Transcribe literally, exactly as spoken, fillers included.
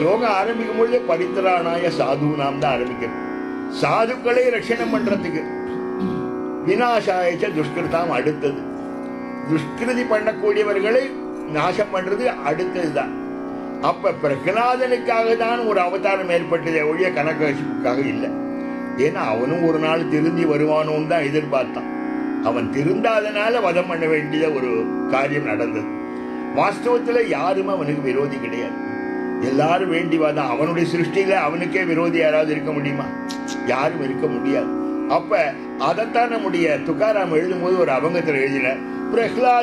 ஸ்லோகம் ஆரம்பிக்கும் பொழுது பரித்ராணாய சாது நாம் தான் ஆரம்பிக்கிறது. சாதுக்களை ரட்சணம் பண்றதுக்கு, விநாசாயச்ச துஷ்கிருதாம் அடுத்தது. துஷ்கிருதி பண்ணக்கூடியவர்களை நாசம் பண்றது அடுத்ததுதான். அப்ப பிரகலாதனுக்காக தான் ஒரு அவதாரம் ஏற்பட்டதே ஒழிய கனகசிப்புக்காக இல்லை. ஏன்னா அவனும் ஒரு நாள் திருந்தி வருவானோன்னு தான் எதிர்பார்த்தான். அவன் திருந்தாதனால வதம் பண்ண வேண்டிய ஒரு காரியம் நடந்தது. வாஸ்தவத்துல யாருமே அவனுக்கு விரோதி கிடையாது. எல்லாரும் வேண்டிவாதான். அவனுடைய சிருஷ்டியில அவனுக்கே விரோதி யாராவது இருக்க முடியுமா? யாரும் இருக்க முடியாது. அப்ப அதைத்தான் நம்முடைய துக்காராம் எழுதும் போது ஒரு அபங்கத்தில் எழுதின பிரகலாத்